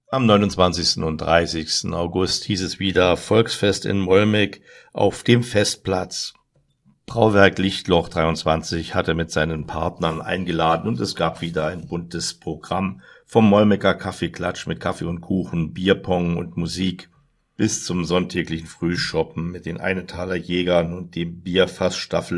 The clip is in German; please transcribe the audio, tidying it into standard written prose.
Am 29. und 30. August hieß es wieder Volksfest in Molmig auf dem Festplatz. Brauwerk Lichtloch 23 hatte mit seinen Partnern eingeladen und es gab wieder ein buntes Programm vom Molmiger Kaffeeklatsch mit Kaffee und Kuchen, Bierpong und Musik bis zum sonntäglichen Frühschoppen mit den Einetaler Jägern und dem Bierfassstaffel